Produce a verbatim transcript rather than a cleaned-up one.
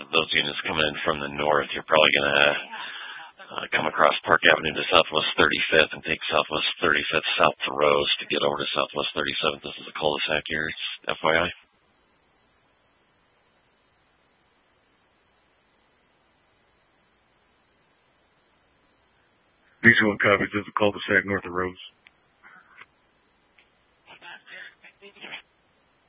those units coming in from the north, you're probably going to uh, come across Park Avenue to Southwest thirty-fifth and take Southwest thirty-fifth south to Rose to get over to Southwest thirty-seventh. This is a cul-de-sac here, it's F Y I. Visual copies of the cul-de-sac north of Rose.